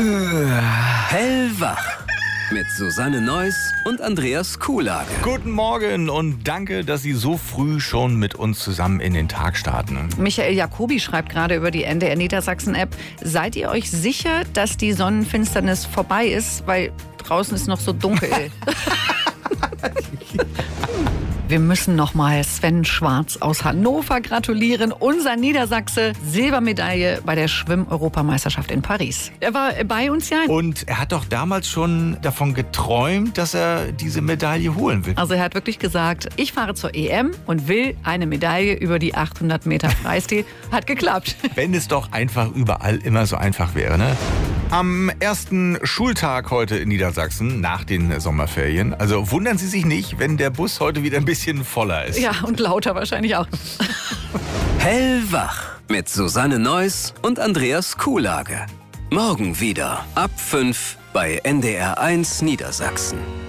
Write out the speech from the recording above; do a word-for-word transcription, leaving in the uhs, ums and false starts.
Hellwach mit Susanne Neuss und Andreas Kuhlage. Guten Morgen und danke, dass Sie so früh schon mit uns zusammen in den Tag starten. Michael Jacobi schreibt gerade über die N D R Niedersachsen-App. Seid ihr euch sicher, dass die Sonnenfinsternis vorbei ist? Weil draußen ist noch so dunkel. Wir müssen nochmal Sven Schwarz aus Hannover gratulieren. Unser Niedersachse, Silbermedaille bei der Schwimm-Europameisterschaft in Paris. Er war bei uns ja. Und er hat doch damals schon davon geträumt, dass er diese Medaille holen will. Also er hat wirklich gesagt, ich fahre zur E M und will eine Medaille über die achthundert Meter Freistil. Hat geklappt. Wenn es doch einfach überall immer so einfach wäre, ne? Am ersten Schultag heute in Niedersachsen, nach den Sommerferien. Also wundern Sie sich nicht, wenn der Bus heute wieder ein bisschen voller ist. Ja, und lauter wahrscheinlich auch. Hellwach mit Susanne Neuss und Andreas Kuhlage. Morgen wieder ab fünf bei N D R eins Niedersachsen.